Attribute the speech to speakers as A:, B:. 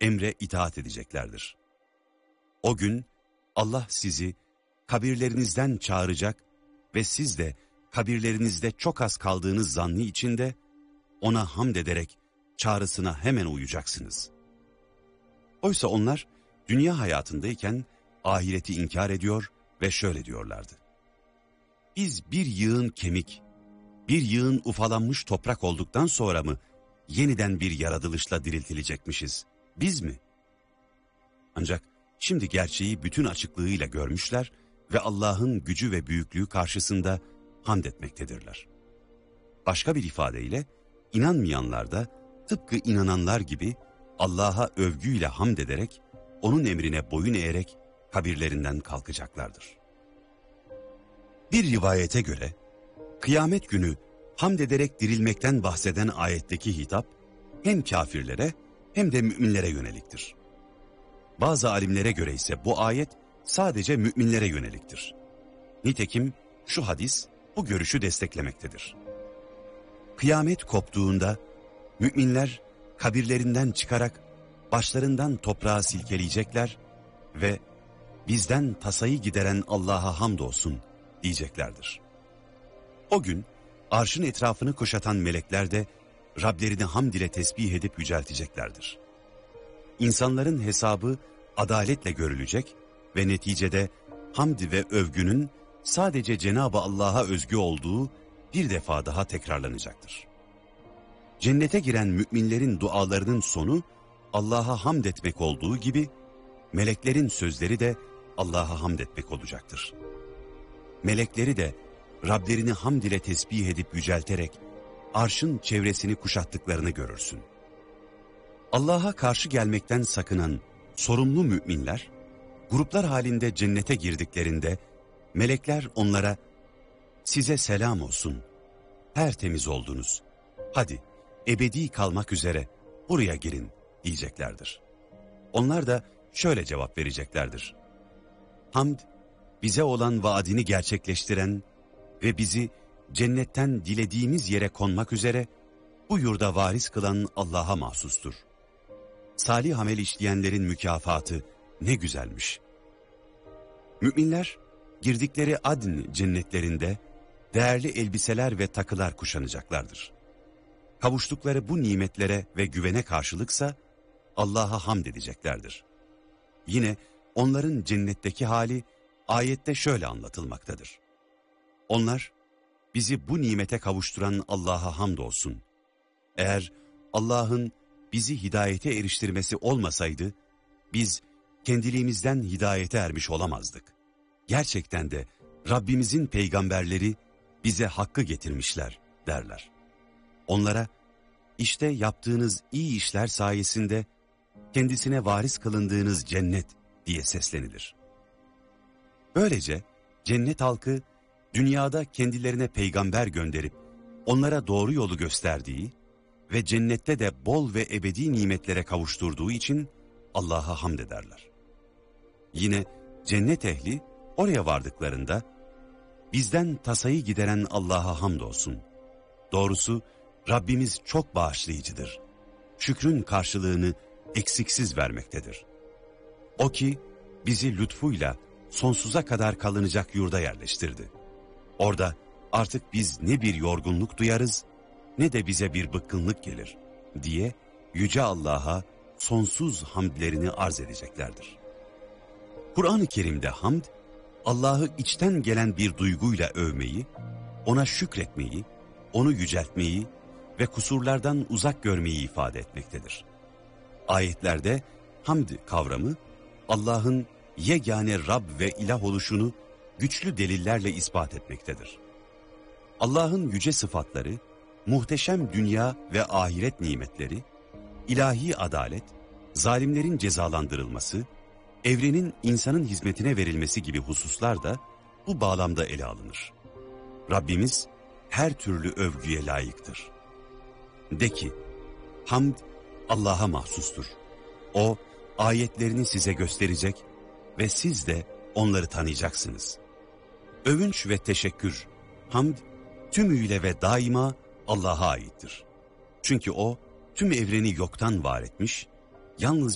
A: emre itaat edeceklerdir. O gün Allah sizi kabirlerinizden çağıracak ve siz de kabirlerinizde çok az kaldığınız zannı içinde ona hamd ederek çağrısına hemen uyacaksınız. Oysa onlar dünya hayatındayken ahireti inkar ediyor ve şöyle diyorlardı: Biz bir yığın kemik, bir yığın ufalanmış toprak olduktan sonra mı yeniden bir yaratılışla diriltilecekmişiz? Biz mi? Ancak şimdi gerçeği bütün açıklığıyla görmüşler ve Allah'ın gücü ve büyüklüğü karşısında hamd etmektedirler. Başka bir ifadeyle inanmayanlar da tıpkı inananlar gibi Allah'a övgüyle hamd ederek, onun emrine boyun eğerek kabirlerinden kalkacaklardır. Bir rivayete göre kıyamet günü hamd ederek dirilmekten bahseden ayetteki hitap hem kafirlere hem de müminlere yöneliktir. Bazı alimlere göre ise bu ayet sadece müminlere yöneliktir. Nitekim şu hadis bu görüşü desteklemektedir. Kıyamet koptuğunda müminler kabirlerinden çıkarak başlarından toprağı silkeleyecekler ve bizden tasayı gideren Allah'a hamdolsun diyeceklerdir. O gün arşın etrafını kuşatan melekler de Rablerini hamd ile tesbih edip yücelteceklerdir. İnsanların hesabı adaletle görülecek ve neticede hamd ve övgünün sadece Cenab-ı Allah'a özgü olduğu bir defa daha tekrarlanacaktır. Cennete giren müminlerin dualarının sonu Allah'a hamd etmek olduğu gibi meleklerin sözleri de Allah'a hamd etmek olacaktır. Melekleri de Rablerini hamd ile tesbih edip yücelterek arşın çevresini kuşattıklarını görürsün. Allah'a karşı gelmekten sakınan sorumlu müminler, gruplar halinde cennete girdiklerinde melekler onlara "Size selam olsun, tertemiz oldunuz, hadi ebedi kalmak üzere buraya girin" diyeceklerdir. Onlar da şöyle cevap vereceklerdir: Hamd, bize olan vaadini gerçekleştiren ve bizi cennetten dilediğimiz yere konmak üzere bu yurda varis kılan Allah'a mahsustur. Salih amel işleyenlerin mükafatı ne güzelmiş. Müminler girdikleri Adn cennetlerinde değerli elbiseler ve takılar kuşanacaklardır. Kavuştukları bu nimetlere ve güvene karşılıksa Allah'a hamd edeceklerdir. Yine onların cennetteki hali ayette şöyle anlatılmaktadır. Onlar, bizi bu nimete kavuşturan Allah'a hamdolsun. Eğer Allah'ın bizi hidayete eriştirmesi olmasaydı, biz kendiliğimizden hidayete ermiş olamazdık. Gerçekten de Rabbimizin peygamberleri bize hakkı getirmişler derler. Onlara, işte yaptığınız iyi işler sayesinde kendisine varis kılındığınız cennet diye seslenilir. Böylece cennet halkı dünyada kendilerine peygamber gönderip onlara doğru yolu gösterdiği ve cennette de bol ve ebedi nimetlere kavuşturduğu için Allah'a hamd ederler. Yine cennet ehli oraya vardıklarında bizden tasayı gideren Allah'a hamdolsun. Doğrusu Rabbimiz çok bağışlayıcıdır. Şükrün karşılığını eksiksiz vermektedir. O ki bizi lütfuyla sonsuza kadar kalınacak yurda yerleştirdi. Orada artık biz ne bir yorgunluk duyarız ne de bize bir bıkkınlık gelir diye Yüce Allah'a sonsuz hamdlerini arz edeceklerdir. Kur'an-ı Kerim'de hamd, Allah'ı içten gelen bir duyguyla övmeyi, ona şükretmeyi, onu yüceltmeyi ve kusurlardan uzak görmeyi ifade etmektedir. Ayetlerde hamd kavramı, Allah'ın yegane Rab ve ilah oluşunu güçlü delillerle ispat etmektedir. Allah'ın yüce sıfatları, muhteşem dünya ve ahiret nimetleri, ilahi adalet, zalimlerin cezalandırılması, evrenin insanın hizmetine verilmesi gibi hususlar da bu bağlamda ele alınır. Rabbimiz her türlü övgüye layıktır. De ki, hamd Allah'a mahsustur. O, ayetlerini size gösterecek ve siz de onları tanıyacaksınız. Övünç ve teşekkür, hamd, tümüyle ve daima Allah'a aittir. Çünkü O, tüm evreni yoktan var etmiş, yalnızca